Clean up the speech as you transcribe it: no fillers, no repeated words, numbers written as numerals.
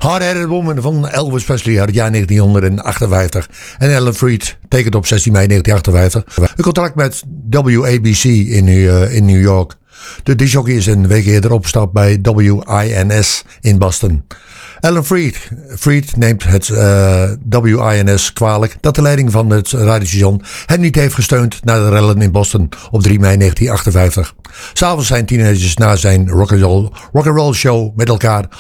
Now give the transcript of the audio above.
Hard-Headed Woman van Elvis Presley uit het jaar 1958. En Ellen Freed tekent op 16 mei 1958 een contract met WABC in New York. De discjockey is een week eerder opgestapt bij WINS in Boston. Ellen Freed neemt het WINS kwalijk dat de leiding van het radiostation hem niet heeft gesteund na de rellen in Boston op 3 mei 1958. S'avonds zijn teenagers na zijn rock'n'roll show met elkaar